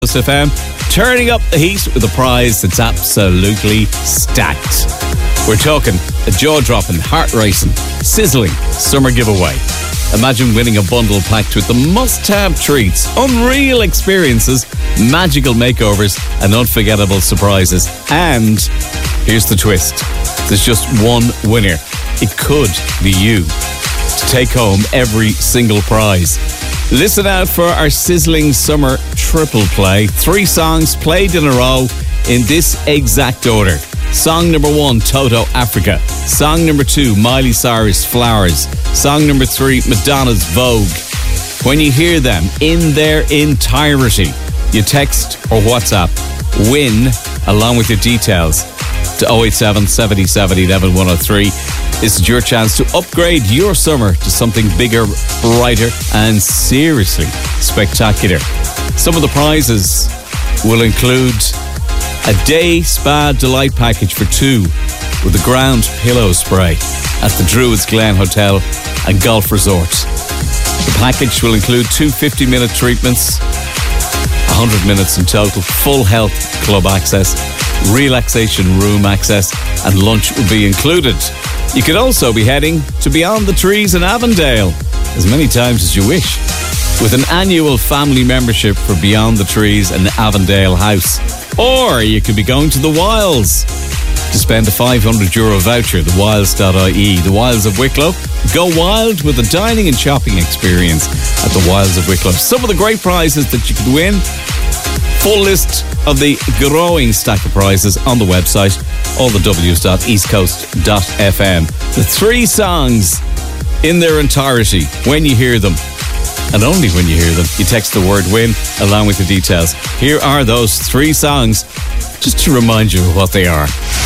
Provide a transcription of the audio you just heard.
FM, turning up the heat with a prize that's absolutely stacked. We're talking a jaw-dropping, heart-racing, sizzling summer giveaway. Imagine winning a bundle packed with the must-have treats, unreal experiences, magical makeovers, and unforgettable surprises. And here's the twist. There's just one winner. It could be you to take home every single prize. Listen out for our sizzling summer triple play. 3 songs played in a row in this exact order. Song number 1, Toto, Africa. Song number 2, Miley Cyrus, Flowers. Song number 3, Madonna's Vogue. When you hear them in their entirety, you text or WhatsApp WIN along with your details to 087 70 70 11 103. This is your chance to upgrade your summer to something bigger, brighter, and seriously spectacular. Some of the prizes will include a day spa delight package for 2 with a ground pillow spray at the Druids Glen Hotel and Golf Resort. The package will include 2 50-minute treatments, 100 minutes in total, full health club access, relaxation room access, and lunch will be included. You could also be heading to Beyond the Trees in Avondale as many times as you wish with an annual family membership for Beyond the Trees and Avondale House. Or you could be going to the Wilds to spend a €500 voucher, the wilds.ie. The Wilds of Wicklow. Go wild with a dining and shopping experience at the Wilds of Wicklow. Some of the great prizes that you could win. Full list of the growing stack of prizes on the website, allthews.eastcoast.fm. The 3 songs in their entirety, when you hear them, and only when you hear them, you text the word WIN along with the details. Here are those 3 songs, just to remind you of what they are.